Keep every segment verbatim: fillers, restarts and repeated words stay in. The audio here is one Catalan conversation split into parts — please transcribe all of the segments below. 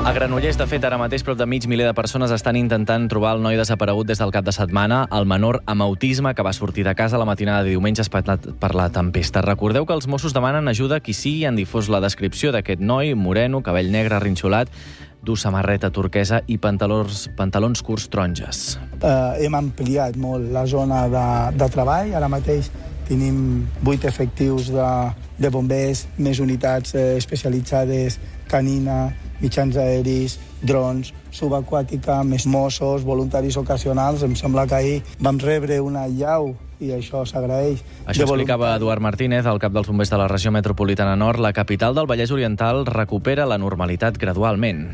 A Granollers, de fet, ara mateix prop de mig miler de persones estan intentant trobar el noi desaparegut des del cap de setmana, el menor amb autisme que va sortir de casa la matinada de diumenge espatllat per la tempesta. Recordeu que els Mossos demanen ajuda a qui sigui, han difós la descripció d'aquest noi, moreno, cabell negre, rinxolat, du samarreta turquesa i pantalons, pantalons curts taronges. Uh, hem ampliat molt la zona de, de treball. Ara mateix tenim vuit efectius de, de bombers, més unitats eh, especialitzades, canina, mitjans aeris, drons, subaquàtica, més Mossos, voluntaris ocasionals. Em sembla que ahir vam rebre una llau i això s'agraeix. Això explicava Eduard Martínez, el cap dels bombers de la regió metropolitana nord. La capital del Vallès Oriental recupera la normalitat gradualment.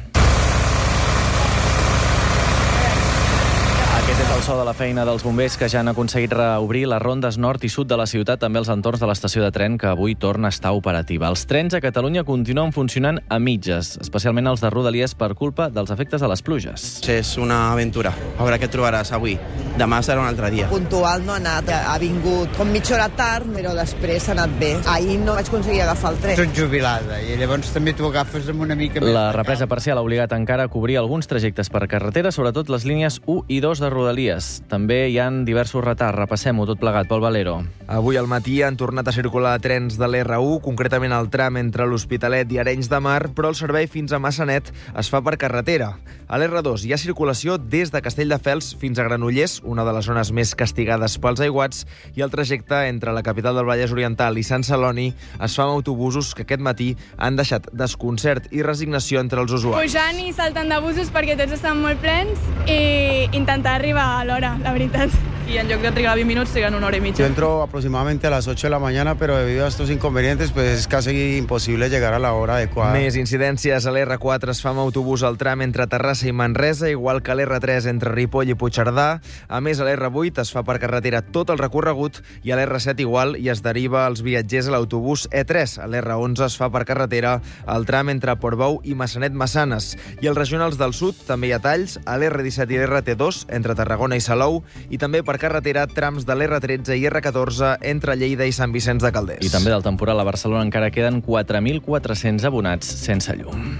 Aquest és el so de la feina dels bombers que ja han aconseguit reobrir les rondes nord i sud de la ciutat, també els entorns de l'estació de tren, que avui torna a estar operativa. Els trens a Catalunya continuen funcionant a mitges, especialment els de Rodalies per culpa dels efectes de les pluges. És una aventura. A veure què trobaràs avui. Demà serà un altre dia. Puntual no ha anat, ha vingut com mitja hora tard, però després ha anat bé. Ahir no vaig aconseguir agafar el tren. Soc jubilada i llavors també t'ho agafes amb una mica més. La represa parcial ha obligat encara a cobrir alguns trajectes per carretera, sobretot les línies u i dos de Rodalies. També hi han diversos retards. Repassem-ho tot plegat. Pol Valero. Avui al matí han tornat a circular trens de l'erre u, concretament el tram entre l'Hospitalet i Arenys de Mar, però el servei fins a Massanet es fa per carretera. A l'erre dos hi ha circulació des de Castelldefels fins a Granollers, una de les zones més castigades pels aiguats, i el trajecte entre la capital del Vallès Oriental i Sant Celoni es fa amb autobusos que aquest matí han deixat desconcert i resignació entre els usuaris. Pujant i saltant de busos perquè tots estan molt plens i intentar arribar a l'hora, la veritat. Y en lloc de trigar vint minuts, triguen una hora y media. Yo entro aproximadamente a las ocho de la mañana, pero debido a estos inconvenientes, pues es casi imposible llegar a la hora adecuada. Més incidències. A l'erre quatre es fa amb autobús al tram entre Terrassa i Manresa, igual que a l'erre tres entre Ripoll i Puigcerdà. A més, a l'erre vuit es fa per carretera tot el recorregut i a l'erre set igual i es deriva els viatgers a l'autobús e tres. A l'erre onze es fa per carretera el tram entre Portbou i Massanet-Massanes. I als regionals del sud també hi ha talls a l'erre disset i l'erre te dos entre Tarragona i Salou i també per carretera trams de l'erre tretze i erre catorze entre Lleida i Sant Vicenç de Calders. I també del temporal a Barcelona encara queden quatre mil quatre-cents abonats sense llum.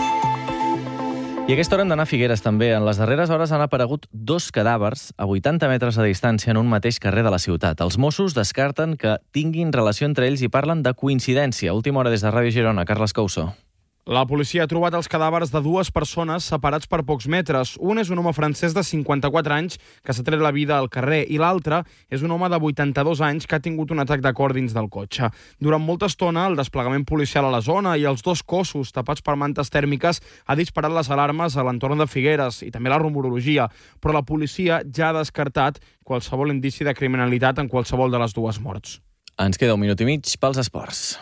I a aquesta hora hem d'anar a Figueres també. En les darreres hores han aparegut dos cadàvers a vuitanta metres de distància en un mateix carrer de la ciutat. Els Mossos descarten que tinguin relació entre ells i parlen de coincidència. Última hora des de Ràdio Girona. Carles Couso. La policia ha trobat els cadàvers de dues persones separats per pocs metres. Un és un home francès de cinquanta-quatre anys que s'ha tret la vida al carrer i l'altre és un home de vuitanta-dos anys que ha tingut un atac de cor dins del cotxe. Durant molta estona, el desplegament policial a la zona i els dos cossos tapats per mantes tèrmiques ha disparat les alarmes a l'entorn de Figueres i també la rumorologia, però la policia ja ha descartat qualsevol indici de criminalitat en qualsevol de les dues morts. Ens queda un minut i mig pels esports.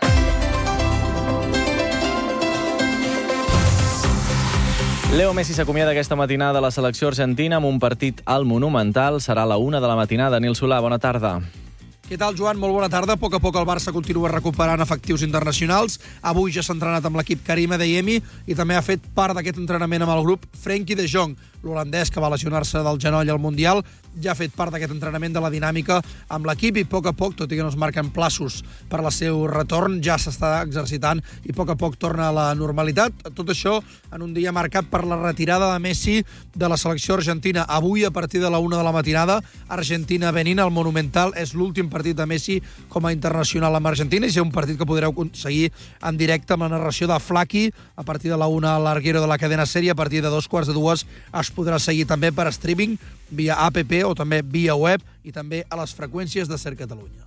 Leo Messi s'acomiada aquesta matinada de la selecció argentina amb un partit al Monumental. Serà a la una de la matinada. Nil Solà, bona tarda. Què tal, Joan? Molt bona tarda. A poc a poc el Barça continua recuperant efectius internacionals. Avui ja s'ha entrenat amb l'equip Karim Adeyemi i també ha fet part d'aquest entrenament amb el grup Frenkie de Jong, l'holandès que va lesionar-se del genoll al Mundial. Ja ha fet part d'aquest entrenament de la dinàmica amb l'equip i a poc a poc, tot i que no es marquen plaços per al seu retorn, ja s'està exercitant i a poc a poc torna a la normalitat. Tot això en un dia marcat per la retirada de Messi de la selecció argentina. Avui, a partir de la una de la matinada, Argentina-Benín al Monumental. És l'últim partit de Messi com a internacional amb Argentina i és un partit que podreu seguir en directe amb la narració de Flaqui a partir de la una a l'Arguero de la cadena Sèrie. A partir de dos quarts de dues es podrà seguir també per streaming via app o també via web i també a les freqüències de Ser Catalunya.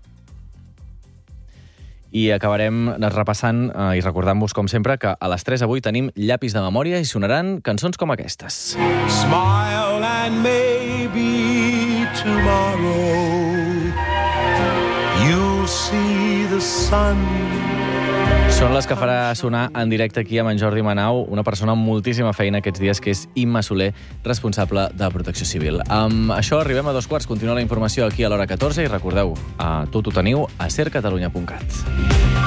I acabarem repassant eh, i recordant-vos, com sempre, que a les tres avui tenim Llapis de memòria i sonaran cançons com aquestes. Smile and maybe tomorrow you'll see the sun. Són les que farà sonar en directe aquí amb en Jordi Manau, una persona amb moltíssima feina aquests dies, que és Imma Soler, responsable de Protecció Civil. Amb això arribem a dos quarts. Continua la informació aquí a l'hora catorze i recordeu, a tot ho teniu a ser catalunya punt cat.